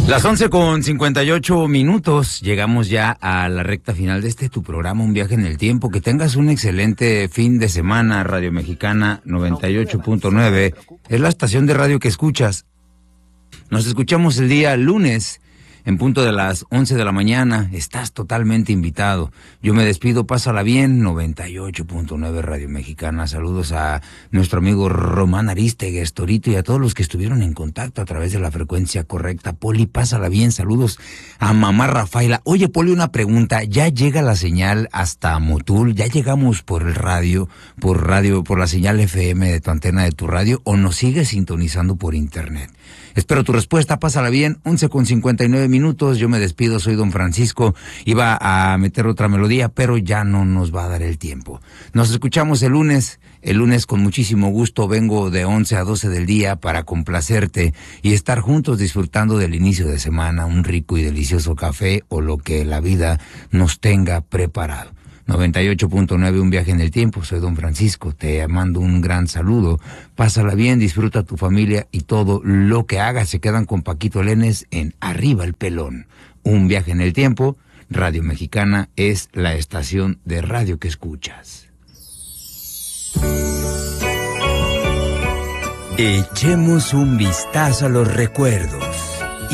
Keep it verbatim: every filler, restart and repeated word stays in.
Las once con cincuenta y ocho minutos, llegamos ya a la recta final de este tu programa, Un Viaje en el Tiempo. Que tengas un excelente fin de semana. Radio Mexicana noventa y ocho punto nueve es la estación de radio que escuchas. Nos escuchamos el día lunes en punto de las once de la mañana. Estás totalmente invitado. Yo me despido, pásala bien. noventa y ocho punto nueve Radio Mexicana. Saludos a nuestro amigo Román Arístegui, Estorito, y a todos los que estuvieron en contacto a través de la frecuencia correcta. Poli, pásala bien. Saludos a mamá Rafaela. Oye, Poli, una pregunta. ¿Ya llega la señal hasta Motul? ¿Ya llegamos por el radio, por radio, por la señal F M de tu antena de tu radio, o nos sigues sintonizando por internet? Espero tu respuesta, pásala bien. Once con cincuenta y nueve minutos, yo me despido, soy don Francisco. Iba a meter otra melodía, pero ya no nos va a dar el tiempo. Nos escuchamos el lunes. El lunes con muchísimo gusto vengo de once a doce del día para complacerte y estar juntos disfrutando del inicio de semana, un rico y delicioso café o lo que la vida nos tenga preparado. noventa y ocho punto nueve, Un Viaje en el Tiempo. Soy don Francisco, te mando un gran saludo. Pásala bien, disfruta a tu familia y todo lo que hagas. Se quedan con Paquito Lenes en Arriba el Pelón. Un Viaje en el Tiempo. Radio Mexicana es la estación de radio que escuchas. Echemos un vistazo a los recuerdos.